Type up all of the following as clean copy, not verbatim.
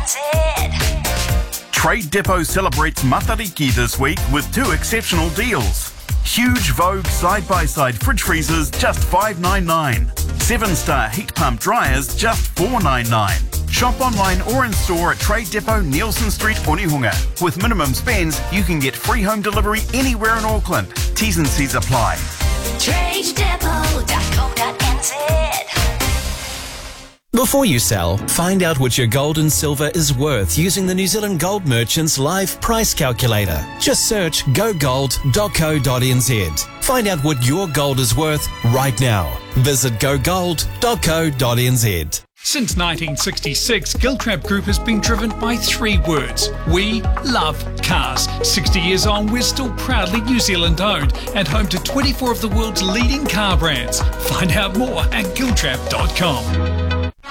Trade Depot celebrates Matariki this week with 2 exceptional deals. Huge Vogue side-by-side fridge freezers, just $5.99. 7-star heat pump dryers, just $4.99. Shop online or in store at Trade Depot, Nielsen Street, Onehunga. With minimum spends, you can get free home delivery anywhere in Auckland. T's and C's apply. TradeDepot.co.nz. Before you sell, find out what your gold and silver is worth using the New Zealand Gold Merchants Live Price Calculator. Just search gogold.co.nz. Find out what your gold is worth right now. Visit gogold.co.nz. Since 1966, Giltrap Group has been driven by 3 words. We love cars. 60 years on, we're still proudly New Zealand owned and home to 24 of the world's leading car brands. Find out more at giltrap.com.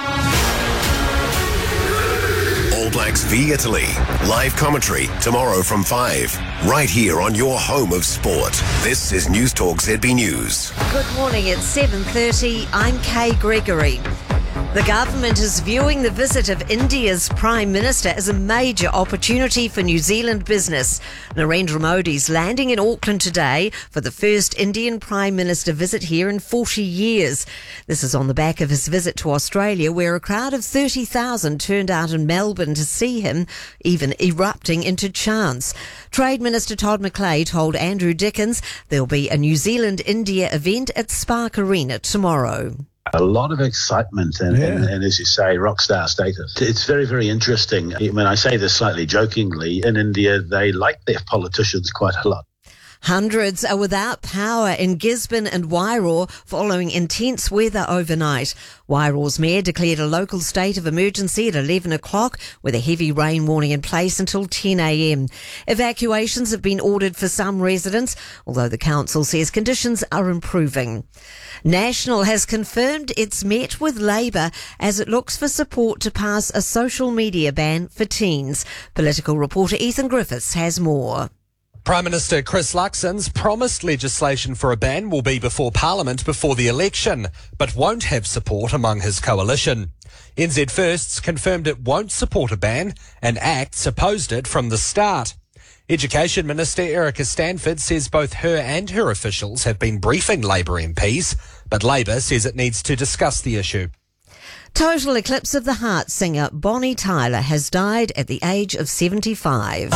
All Blacks v Italy. Live commentary tomorrow from 5. Right here on your home of sport. This is News Talk ZB News. Good morning, it's 7:30. I'm Kay Gregory. The government is viewing the visit of India's Prime Minister as a major opportunity for New Zealand business. Narendra Modi's landing in Auckland today for the first Indian Prime Minister visit here in 40 years. This is on the back of his visit to Australia, where a crowd of 30,000 turned out in Melbourne to see him, even erupting into chants. Trade Minister Todd McClay told Andrew Dickens there'll be a New Zealand-India event at Spark Arena tomorrow. A lot of excitement and, as you say, rock star status. It's very, very interesting. I mean, I say this slightly jokingly. In India, they like their politicians quite a lot. Hundreds are without power in Gisborne and Wairoa following intense weather overnight. Wairoa's mayor declared a local state of emergency at 11 o'clock with a heavy rain warning in place until 10 a.m. Evacuations have been ordered for some residents, although the council says conditions are improving. National has confirmed it's met with Labour as it looks for support to pass a social media ban for teens. Political reporter Ethan Griffiths has more. Prime Minister Chris Luxon's promised legislation for a ban will be before Parliament before the election, but won't have support among his coalition. NZ Firsts confirmed it won't support a ban, and ACT's opposed it from the start. Education Minister Erica Stanford says both her and her officials have been briefing Labour MPs, but Labour says it needs to discuss the issue. Total eclipse of the heart singer Bonnie Tyler has died at the age of 75.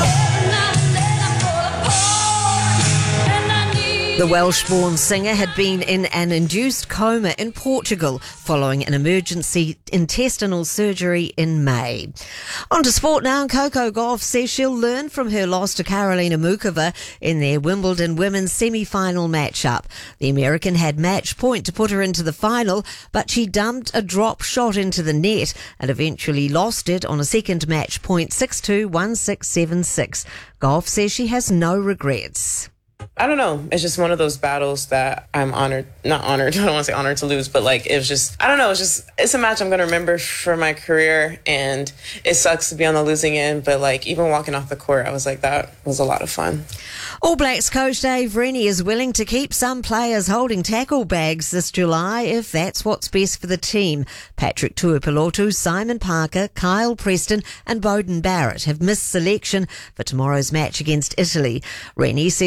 The Welsh-born singer had been in an induced coma in Portugal following an emergency intestinal surgery in May. On to sport now. Coco Gauff says she'll learn from her loss to Karolina Muchova in their Wimbledon women's semi-final matchup. The American had match point to put her into the final, but she dumped a drop shot into the net and eventually lost it on a second match point 6-2, 1-6, 7-6. Gauff says she has no regrets. I don't know. It's just one of those battles that I'm not honored. I don't want to say honored to lose, but like, it's just, I don't know. It's a match I'm going to remember for my career, and it sucks to be on the losing end, but like, even walking off the court, I was like, that was a lot of fun. All Blacks coach Dave Rennie is willing to keep some players holding tackle bags this July if that's what's best for the team. Patrick Tuipulotu, Simon Parker, Kyle Preston and Bowden Barrett have missed selection for tomorrow's match against Italy. Rennie says